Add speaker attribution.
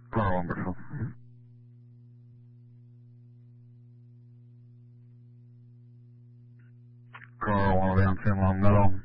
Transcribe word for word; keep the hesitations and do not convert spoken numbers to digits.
Speaker 1: Carl Emerson. Carl, one of the unseen Long Meadow.